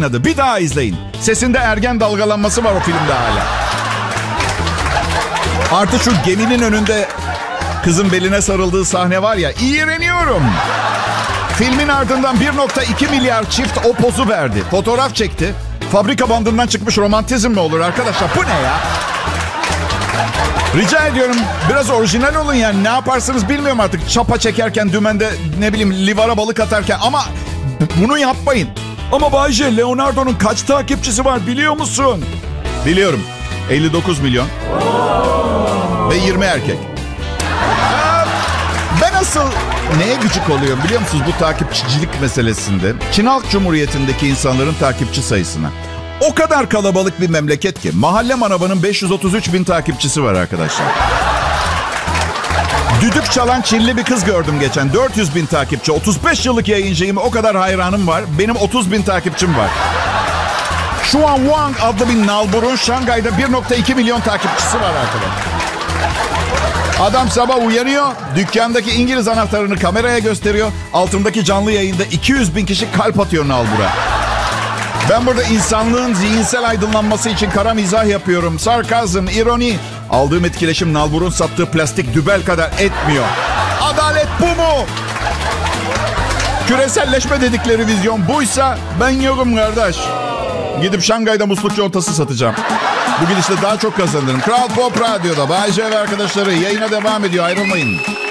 oynadı. Bir daha izleyin. Sesinde ergen dalgalanması var o filmde hala. Artı şu geminin önünde kızın beline sarıldığı sahne var ya, iğreniyorum. Filmin ardından 1.2 milyar çift o pozu verdi. Fotoğraf çekti. Fabrika bandından çıkmış romantizm mi olur arkadaşlar? Bu ne ya? Rica ediyorum biraz orijinal olun yani. Ne yaparsınız bilmiyorum artık. Çapa çekerken, dümende ne bileyim livara balık atarken. Ama bunu yapmayın. Ama Bay J, Leonardo'nun kaç takipçisi var biliyor musun? Biliyorum. 59 milyon. Ve 20 erkek. Ben asıl neye gıcık oluyorum biliyor musunuz bu takipçicilik meselesinde? Çin Halk Cumhuriyeti'ndeki insanların takipçi sayısına. O kadar kalabalık bir memleket ki. Mahalle Manavı'nın 533 bin takipçisi var arkadaşlar. Düdük çalan Çinli bir kız gördüm geçen. 400 bin takipçi. 35 yıllık yayıncıyım. O kadar hayranım var. Benim 30 bin takipçim var. Xuan Wang adlı bir nalburun Şangay'da 1.2 milyon takipçisi var arkadaşlar. Adam sabah uyanıyor, dükkandaki İngiliz anahtarını kameraya gösteriyor. Altındaki canlı yayında 200 bin kişi kalp atıyor nalbura. Ben burada insanlığın zihinsel aydınlanması için kara mizah yapıyorum. Sarkazm, ironi. Aldığım etkileşim nalburun sattığı plastik dübel kadar etmiyor. Adalet bu mu? Küreselleşme dedikleri vizyon buysa ben yokum kardeş. Gidip Şangay'da musluk contası satacağım. Bu gidişle daha çok kazanırım. Kral Pop Radyo'da Bay J ve arkadaşları yayına devam ediyor. Ayrılmayın.